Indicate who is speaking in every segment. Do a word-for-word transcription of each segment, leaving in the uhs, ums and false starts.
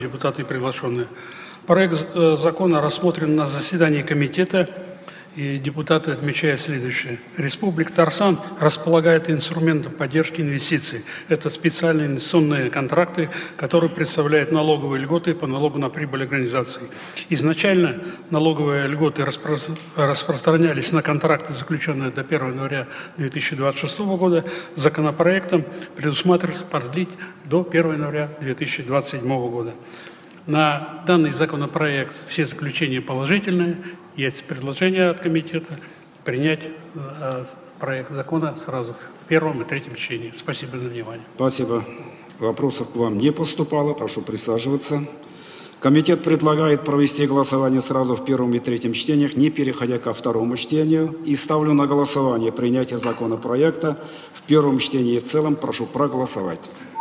Speaker 1: Депутаты приглашенные. Проект закона рассмотрен на заседании комитета, и депутаты отмечают следующее. Республика Татарстан располагает инструментом поддержки инвестиций. Это специальные инвестиционные контракты, которые представляют налоговые льготы по налогу на прибыль организаций. Изначально налоговые льготы распро... распространялись на контракты, заключенные до первого января две тысячи двадцать шестого года. Законопроектом предусматривается продлить до первого января две тысячи двадцать седьмого года. На данный законопроект все заключения положительные. Есть предложение от комитета принять э, проект закона сразу в первом и третьем чтении. Спасибо за внимание.
Speaker 2: Спасибо. Вопросов к вам не поступало. Прошу присаживаться. Комитет предлагает провести голосование сразу в первом и третьем чтениях, не переходя ко второму чтению. И ставлю на голосование принятие законопроекта в первом чтении и в целом. Прошу проголосовать.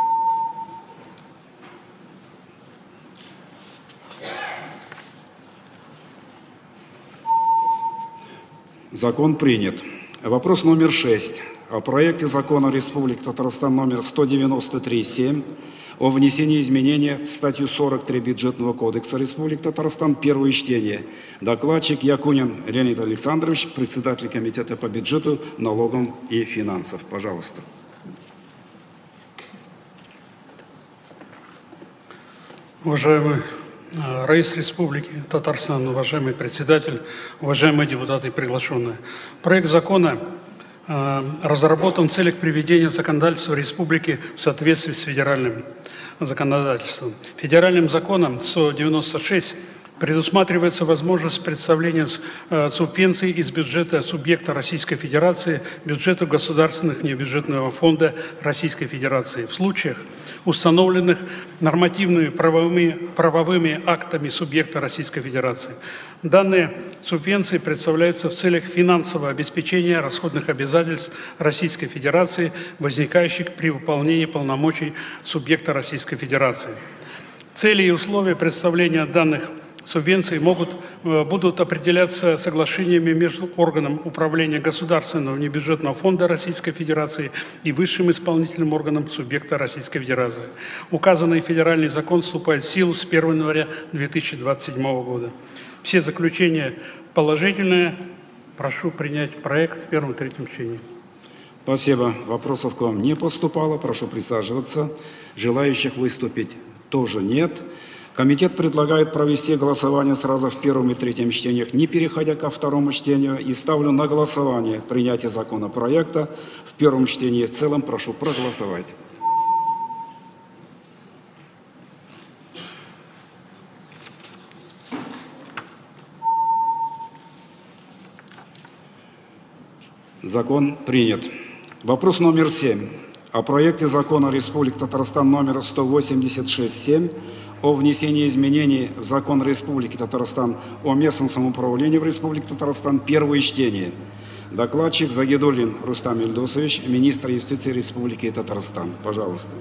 Speaker 2: Закон принят. Вопрос номер шесть. О проекте закона Республики Татарстан номер сто девяносто три семь о внесении изменения в статью сорок три Бюджетного кодекса Республики Татарстан. Первое чтение. Докладчик Якунин Леонид Александрович, председатель комитета по бюджету, налогам и финансам. Пожалуйста.
Speaker 1: Уважаемый Раис Республики Татарстан, уважаемый председатель, уважаемые депутаты и приглашенные. Проект закона э, разработан в целях приведения законодательства республики в соответствии с федеральным законодательством. Федеральным законом сто девяносто шесть предусматривается возможность представления э, субвенций из бюджета субъекта Российской Федерации бюджету государственных небюджетного фонда Российской Федерации в случаях, установленных нормативными правовыми, правовыми актами субъекта Российской Федерации. Данные субвенции представляются в целях финансового обеспечения расходных обязательств Российской Федерации, возникающих при выполнении полномочий субъекта Российской Федерации. Цели и условия представления данных субвенции могут, будут определяться соглашениями между органом управления Государственного небюджетного фонда Российской Федерации и высшим исполнительным органом субъекта Российской Федерации. Указанный федеральный закон вступает в силу с первого января две тысячи двадцать седьмого года. Все заключения положительные. Прошу принять проект в первом и третьем чтении.
Speaker 2: Спасибо. Вопросов к вам не поступало. Прошу присаживаться. Желающих выступить тоже нет. Комитет предлагает провести голосование сразу в первом и третьем чтениях, не переходя ко второму чтению. И ставлю на голосование принятие законопроекта в первом чтении и в целом. Прошу проголосовать. Закон принят. Вопрос номер семь. О проекте закона Республики Татарстан номер сто восемьдесят шесть семь о внесении изменений в закон Республики Татарстан о местном самоуправлении в Республике Татарстан. Первое чтение. Докладчик Загидуллин Рустам Ильдусович, министр юстиции Республики Татарстан. Пожалуйста.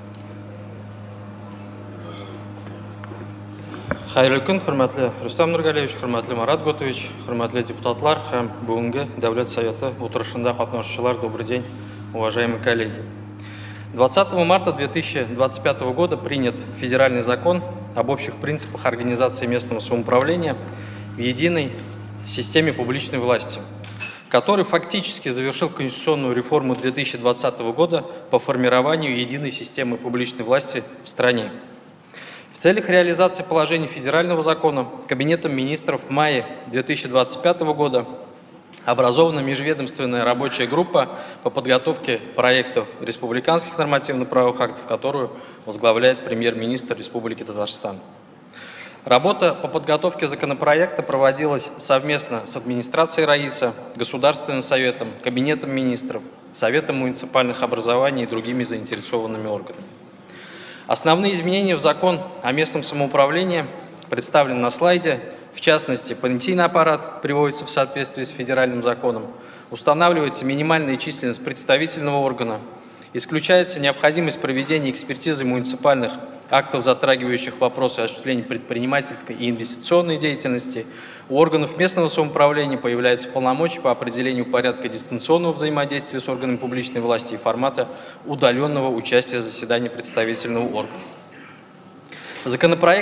Speaker 3: Хайырлы күн, хөрмәтле Рустам Нургалиевич, хөрмәтле Марат Готович, хөрмәтле депутатлар һәм бүгенге Дәүләт Советы утырышында катнашучылар, добрый день, уважаемые коллеги. двадцатого марта две тысячи двадцать пятого года принят федеральный закон об общих принципах организации местного самоуправления в единой системе публичной власти, который фактически завершил конституционную реформу две тысячи двадцатого года по формированию единой системы публичной власти в стране. В целях реализации положений федерального закона Кабинетом министров в мае две тысячи двадцать пятого года образована межведомственная рабочая группа по подготовке проектов республиканских нормативно-правовых актов, которую возглавляет премьер-министр Республики Татарстан. Работа по подготовке законопроекта проводилась совместно с администрацией Раиса, Государственным советом, Кабинетом министров, Советом муниципальных образований и другими заинтересованными органами. Основные изменения в закон о местном самоуправлении представлены на слайде. В частности, понятийный аппарат приводится в соответствии с федеральным законом, устанавливается минимальная численность представительного органа, исключается необходимость проведения экспертизы муниципальных актов, затрагивающих вопросы осуществления предпринимательской и инвестиционной деятельности. У органов местного самоуправления появляются полномочия по определению порядка дистанционного взаимодействия с органами публичной власти и формата удаленного участия в заседании представительного органа. Законопроект